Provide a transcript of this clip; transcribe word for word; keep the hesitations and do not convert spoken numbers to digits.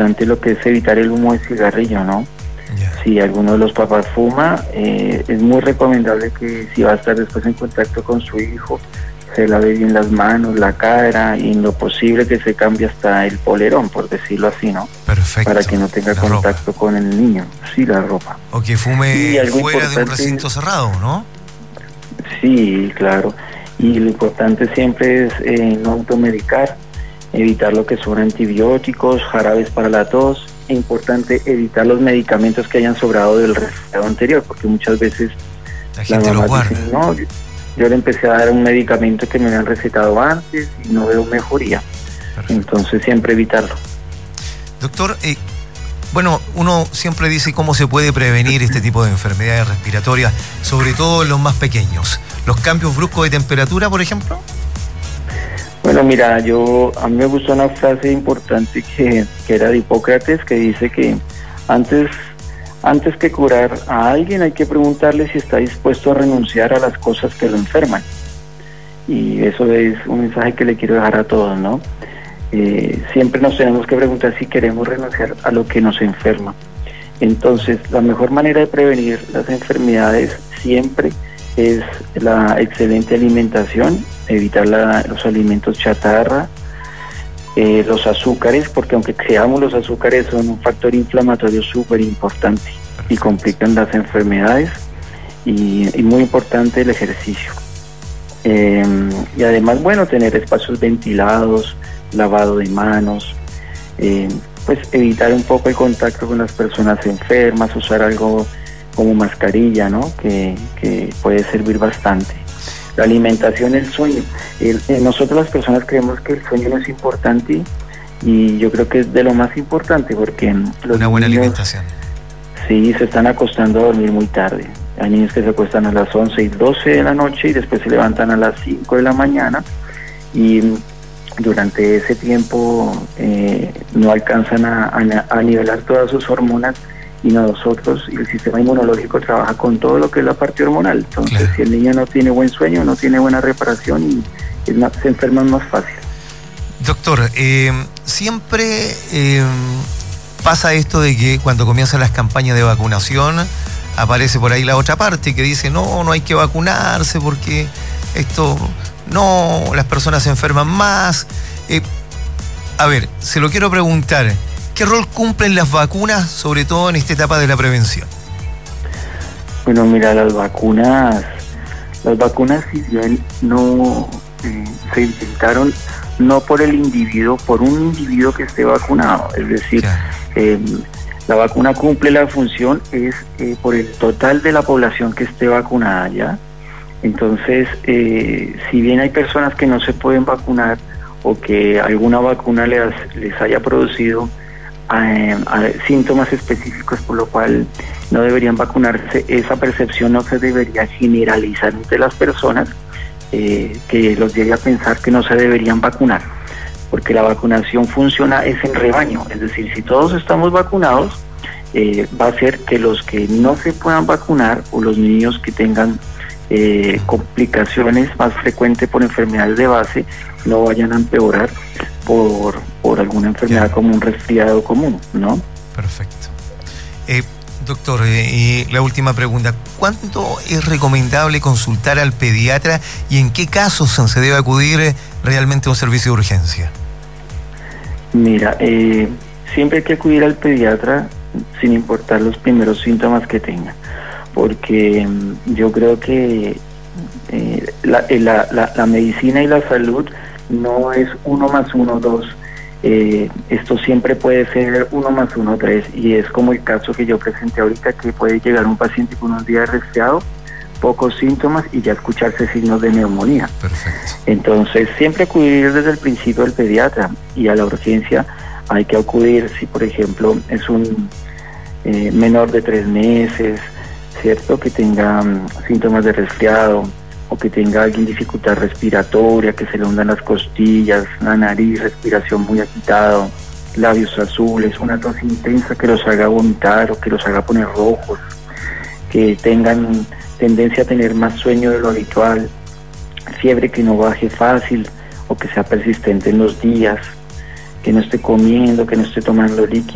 importante lo que es evitar el humo de cigarrillo, ¿no? Yeah. Si alguno de los papás fuma, eh, es muy recomendable que si va a estar después en contacto con su hijo, se lave bien las manos, la cara, y en lo posible que se cambie hasta el polerón, por decirlo así, ¿no? Perfecto. Para que no tenga la contacto ropa. Con el niño. Sí, la ropa. O que fume fuera de un recinto cerrado, ¿no? Sí, claro. Y lo importante siempre es eh, no automedicar, evitar lo que son antibióticos, jarabes para la tos. Es importante evitar los medicamentos que hayan sobrado del resfriado anterior, porque muchas veces la gente los guarda. Dicen, no, yo le empecé a dar un medicamento que me habían recetado antes y no veo mejoría. Perfecto. Entonces siempre evitarlo. Doctor, eh, bueno, uno siempre dice cómo se puede prevenir este tipo de enfermedades respiratorias, sobre todo en los más pequeños. ¿Los cambios bruscos de temperatura, por ejemplo? Bueno, mira, yo a mí me gustó una frase importante que, que era de Hipócrates, que dice que antes... Antes que curar a alguien hay que preguntarle si está dispuesto a renunciar a las cosas que lo enferman. Y eso es un mensaje que le quiero dejar a todos, ¿no? Eh, siempre nos tenemos que preguntar si queremos renunciar a lo que nos enferma. Entonces, la mejor manera de prevenir las enfermedades siempre es la excelente alimentación, evitar la, los alimentos chatarra, Eh, los azúcares, porque aunque creamos, los azúcares son un factor inflamatorio súper importante y complican las enfermedades, y, y muy importante el ejercicio. Eh, y además, bueno, tener espacios ventilados, lavado de manos, eh, pues evitar un poco el contacto con las personas enfermas, usar algo como mascarilla, ¿no? Que, que puede servir bastante. La alimentación, el sueño. El, eh, nosotros las personas creemos que el sueño no es importante, y yo creo que es de lo más importante, porque los una buena niños, alimentación. Sí, se están acostando a dormir muy tarde. Hay niños que se acuestan a las once y doce de la noche y después se levantan a las cinco de la mañana, y durante ese tiempo eh, no alcanzan a, a, a nivelar todas sus hormonas, y nosotros, y el sistema inmunológico trabaja con todo lo que es la parte hormonal. Entonces, claro, si el niño no tiene buen sueño, no tiene buena reparación, y es más, se enferman más fácil. Doctor, eh, siempre eh, pasa esto de que cuando comienzan las campañas de vacunación, aparece por ahí la otra parte que dice, no, no hay que vacunarse porque esto, no, las personas se enferman más. Eh, a ver, se lo quiero preguntar, ¿qué rol cumplen las vacunas, sobre todo en esta etapa de la prevención? Bueno, mira, las vacunas, las vacunas si bien no eh, se inventaron no por el individuo, por un individuo que esté vacunado, es decir, claro, eh, la vacuna cumple la función es eh, por el total de la población que esté vacunada, ¿ya? Entonces, eh, si bien hay personas que no se pueden vacunar, o que alguna vacuna les, les haya producido A, a síntomas específicos por lo cual no deberían vacunarse, esa percepción no se debería generalizar entre las personas, eh, que los llegue a pensar que no se deberían vacunar, porque la vacunación funciona es en rebaño, es decir, si todos estamos vacunados, eh, va a ser que los que no se puedan vacunar, o los niños que tengan eh, complicaciones más frecuentes por enfermedades de base, no vayan a empeorar por, por alguna enfermedad, yeah, como un resfriado común, ¿no? Perfecto. Eh, doctor, eh, y la última pregunta, ¿cuándo es recomendable consultar al pediatra y en qué casos se debe acudir realmente a un servicio de urgencia? Mira, eh, siempre hay que acudir al pediatra sin importar los primeros síntomas que tenga, porque yo creo que eh, la, la, la, la medicina y la salud no es uno más uno, dos. Eh, esto siempre puede ser uno más uno, tres, y es como el caso que yo presenté ahorita, que puede llegar un paciente con unos días de resfriado, pocos síntomas, y ya escucharse signos de neumonía. Perfecto. Entonces, siempre acudir desde el principio al pediatra, y a la urgencia hay que acudir si, por ejemplo, es un eh, menor de tres meses, ¿cierto?, que tenga um, síntomas de resfriado, o que tenga alguien dificultad respiratoria, que se le hundan las costillas, la nariz, respiración muy agitada, labios azules, una tos intensa que los haga vomitar o que los haga poner rojos, que tengan tendencia a tener más sueño de lo habitual, fiebre que no baje fácil o que sea persistente en los días, que no esté comiendo, que no esté tomando líquido.